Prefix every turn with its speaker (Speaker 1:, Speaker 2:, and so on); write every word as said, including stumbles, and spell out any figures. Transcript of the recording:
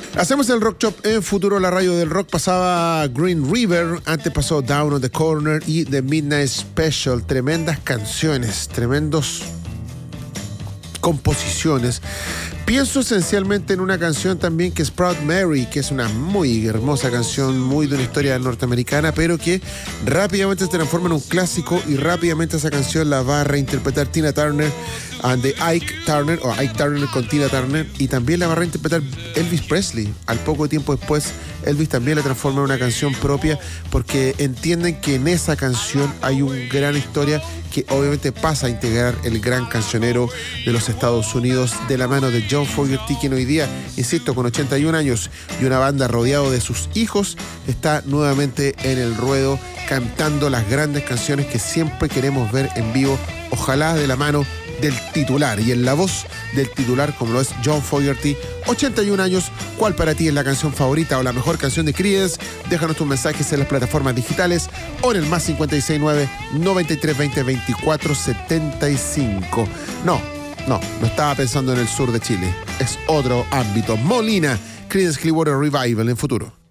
Speaker 1: Hacemos el Rock Shop en Futuro, la radio del rock. Pasaba Green River, antes pasó Down on the Corner y The Midnight Special. Tremendas canciones, tremendos composiciones. Pienso esencialmente en una canción también que es Proud Mary, que es una muy hermosa canción, muy de una historia norteamericana, pero que rápidamente se transforma en un clásico y rápidamente esa canción la va a reinterpretar Tina Turner and the Ike Turner, o Ike Turner con Tina Turner, y también la va a reinterpretar Elvis Presley. Al poco tiempo después, Elvis también la transforma en una canción propia, porque entienden que en esa canción hay una gran historia que obviamente pasa a integrar el gran cancionero de los Estados Unidos de la mano de John Fogerty, quien hoy día, insisto, con ochenta y un años y una banda rodeado de sus hijos, está nuevamente en el ruedo cantando las grandes canciones que siempre queremos ver en vivo, ojalá de la mano del titular y en la voz del titular como lo es John Fogerty. Ochenta y un años. ¿Cuál para ti es la canción favorita o la mejor canción de Creedence? Déjanos tus mensajes en las plataformas digitales o en el más cinco seis nueve, noventa y tres veinte, veinticuatro setenta y cinco. No, no, no estaba pensando en el sur de Chile, es otro ámbito. Molina, Creedence Clearwater Revival en Futuro.